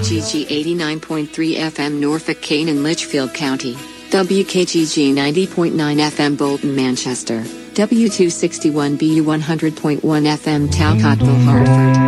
WKGG 89.3 FM Norfolk, Canaan, Litchfield County. WKGG 90.9 FM Bolton, Manchester. W261BU 100.1 FM Talcottville, Hartford.